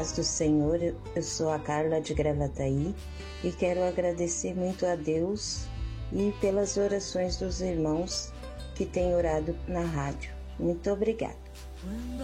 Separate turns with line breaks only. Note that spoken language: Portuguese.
paz do Senhor. Eu sou a Carla de Gravataí e quero agradecer muito a Deus e pelas orações dos irmãos que têm orado na rádio. Muito obrigada.